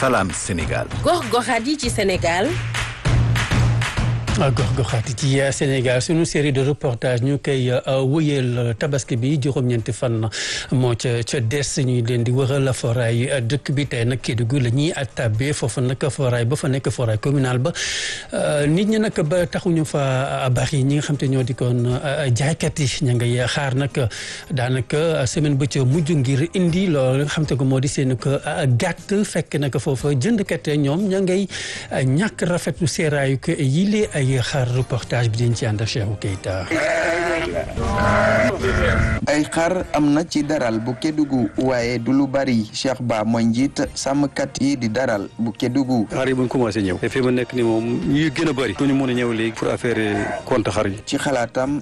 Salam Sénégal. gox-goxaat yi ci Sénégal. gox-goxaat yi ci Sénégal sunu série de reportage ñu koy wëyeel tabaski bi juróom-ñeenti fan moo ca des ñuy leen di wëral foraay dëkk bi tey nag Kédougou la ñuy attabe foofu nag foraay ba fa nekk foraay communal ba nit ñi nag ba taxuñu fa bari ñi nga xam te ñoo di koon jaaykat yi ña ngay xaar nag daanaka semaine ba ca mujj ngir indi loolu nga xam te ko moo di seen ko gàtt fekk nag foofa jëndkat ñoom ña ngay ñàkk rafetlu seeraayu ko yile ay xar reportage bi dañ ci ànd ak Cheikhou Keita. ay xar am na ci daral bu Kédougou waaye du lu bari Cheikh Ba mooy njiit sàmmkat yi di daral bu Kédougou. xar yi bu ñu commencé ñëw te fi mu nekk ni moom ñuy gën a bari. du ñu mën a ñëw léegi pour affaire compte xar yi. ci xalaatam